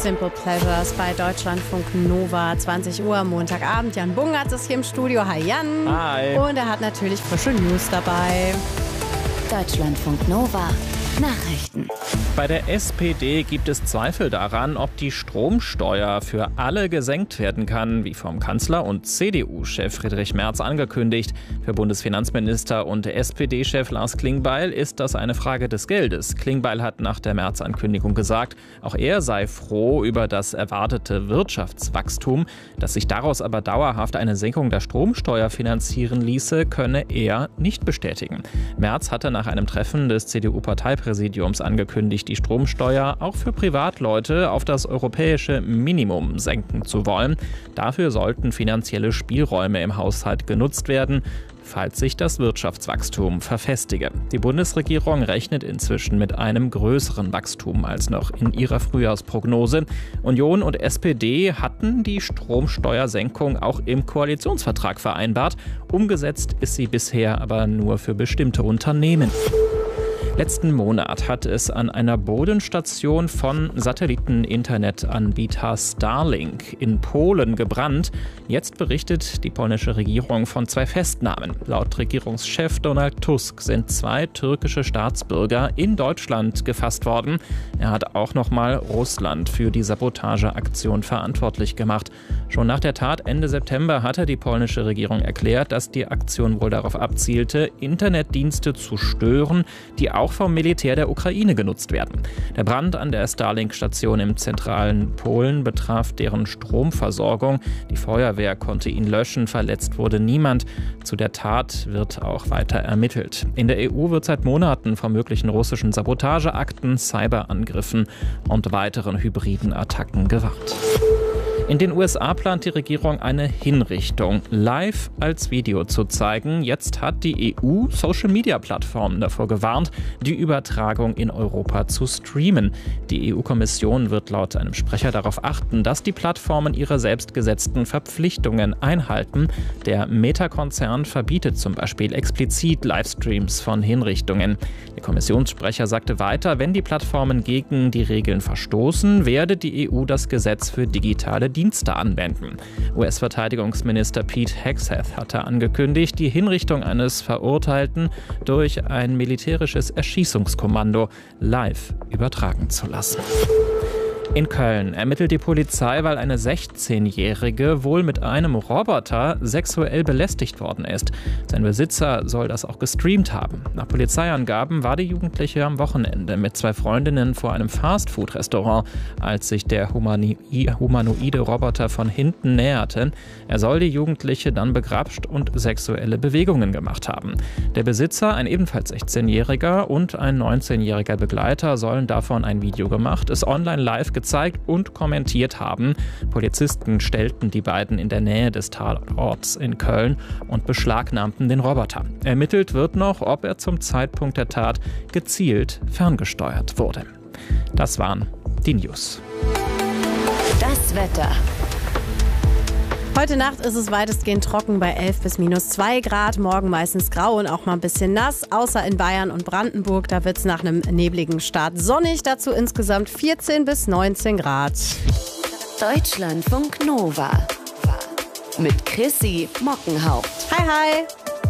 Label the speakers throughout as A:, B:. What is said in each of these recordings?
A: Simple Pleasures bei Deutschlandfunk Nova, 20 Uhr Montagabend. Jan Bungert ist hier im Studio. Hi Jan.
B: Hi.
A: Und er hat natürlich frische News dabei.
C: Deutschlandfunk Nova Nachrichten.
B: Bei der SPD gibt es Zweifel daran, ob die Stromsteuer für alle gesenkt werden kann, wie vom Kanzler und CDU-Chef Friedrich Merz angekündigt. Für Bundesfinanzminister und SPD-Chef Lars Klingbeil ist das eine Frage des Geldes. Klingbeil hat nach der Merz-Ankündigung gesagt, auch er sei froh über das erwartete Wirtschaftswachstum. Dass sich daraus aber dauerhaft eine Senkung der Stromsteuer finanzieren ließe, könne er nicht bestätigen. Merz hatte nach einem Treffen des CDU-Parteipräsidiums angekündigt, die Stromsteuer auch für Privatleute auf das europäische Minimum senken zu wollen. Dafür sollten finanzielle Spielräume im Haushalt genutzt werden, falls sich das Wirtschaftswachstum verfestige. Die Bundesregierung rechnet inzwischen mit einem größeren Wachstum als noch in ihrer Frühjahrsprognose. Union und SPD hatten die Stromsteuersenkung auch im Koalitionsvertrag vereinbart. Umgesetzt ist sie bisher aber nur für bestimmte Unternehmen. Letzten Monat hat es an einer Bodenstation von Satelliten-Internetanbieter Starlink in Polen gebrannt. Jetzt berichtet die polnische Regierung von 2 Festnahmen. Laut Regierungschef Donald Tusk sind 2 türkische Staatsbürger in Deutschland gefasst worden. Er hat auch nochmal Russland für die Sabotageaktion verantwortlich gemacht. Schon nach der Tat Ende September hatte die polnische Regierung erklärt, dass die Aktion wohl darauf abzielte, Internetdienste zu stören, die auch vom Militär der Ukraine genutzt werden. Der Brand an der Starlink-Station im zentralen Polen betraf deren Stromversorgung. Die Feuerwehr konnte ihn löschen, verletzt wurde niemand. Zu der Tat wird auch weiter ermittelt. In der EU wird seit Monaten vor möglichen russischen Sabotageakten, Cyberangriffen und weiteren hybriden Attacken gewarnt. In den USA plant die Regierung eine Hinrichtung live als Video zu zeigen. Jetzt hat die EU Social-Media-Plattformen davor gewarnt, die Übertragung in Europa zu streamen. Die EU-Kommission wird laut einem Sprecher darauf achten, dass die Plattformen ihre selbstgesetzten Verpflichtungen einhalten. Der Meta-Konzern verbietet zum Beispiel explizit Livestreams von Hinrichtungen. Der Kommissionssprecher sagte weiter, wenn die Plattformen gegen die Regeln verstoßen, werde die EU das Gesetz für digitale Dienste anwenden. US-Verteidigungsminister Pete Hegseth hatte angekündigt, die Hinrichtung eines Verurteilten durch ein militärisches Erschießungskommando live übertragen zu lassen. In Köln ermittelt die Polizei, weil eine 16-Jährige wohl mit einem Roboter sexuell belästigt worden ist. Sein Besitzer soll das auch gestreamt haben. Nach Polizeiangaben war die Jugendliche am Wochenende mit 2 Freundinnen vor einem Fastfood-Restaurant, als sich der humanoide Roboter von hinten näherte. Er soll die Jugendliche dann begrapscht und sexuelle Bewegungen gemacht haben. Der Besitzer, ein ebenfalls 16-Jähriger und ein 19-jähriger Begleiter, sollen davon ein Video gemacht, es online live gezeigt und kommentiert haben. Polizisten stellten die beiden in der Nähe des Tatorts in Köln und beschlagnahmten den Roboter. Ermittelt wird noch, ob er zum Zeitpunkt der Tat gezielt ferngesteuert wurde. Das waren die News.
C: Das Wetter.
A: Heute Nacht ist es weitestgehend trocken bei 11 bis -2 Grad. Morgen meistens grau und auch mal ein bisschen nass. Außer in Bayern und Brandenburg, da wird es nach einem nebligen Start sonnig. Dazu insgesamt 14 bis 19 Grad.
C: Deutschlandfunk Nova. Mit Chrissy Mockenhaupt.
A: Hi, hi.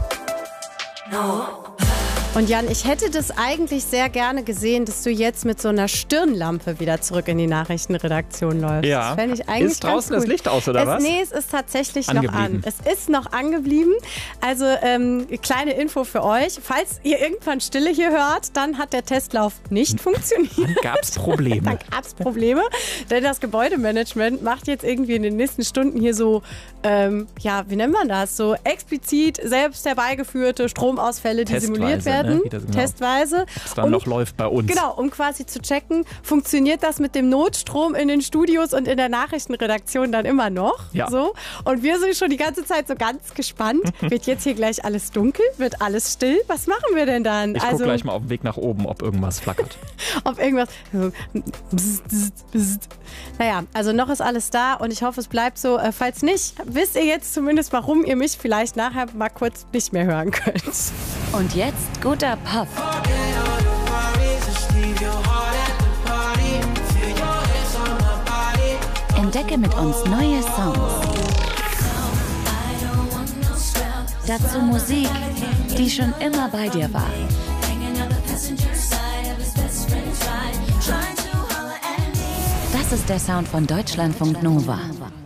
A: Und Jan, ich hätte das eigentlich sehr gerne gesehen, dass du jetzt mit so einer Stirnlampe wieder zurück in die Nachrichtenredaktion läufst.
B: Ja.
A: Das fände ich eigentlich
B: ist draußen
A: ganz
B: das Licht aus, oder was?
A: Nee, es ist tatsächlich
B: Angeblieben.
A: noch an. Es ist noch angeblieben. Also kleine Info für euch. Falls ihr irgendwann Stille hier hört, dann hat der Testlauf nicht funktioniert.
B: Dann gab es Probleme.
A: Dann gab es Probleme, denn das Gebäudemanagement macht jetzt irgendwie in den nächsten Stunden hier so, wie nennt man das? So explizit selbst herbeigeführte Stromausfälle, die simuliert werden. Testweise.
B: Was dann noch läuft bei uns.
A: Genau, um quasi zu checken, funktioniert das mit dem Notstrom in den Studios und in der Nachrichtenredaktion dann immer noch?
B: Ja.
A: So. Und wir sind schon die ganze Zeit so ganz gespannt. Wird jetzt hier gleich alles dunkel? Wird alles still? Was machen wir denn dann?
B: Ich gucke gleich mal auf dem Weg nach oben, ob irgendwas flackert.
A: Ob irgendwas... Naja, also noch ist alles da und ich hoffe, es bleibt so. Falls nicht, wisst ihr jetzt zumindest, warum ihr mich vielleicht nachher mal kurz nicht mehr hören könnt.
C: Und jetzt guter Puff. Entdecke mit uns neue Songs. Dazu Musik, die schon immer bei dir war. Das ist der Sound von Deutschlandfunk Nova.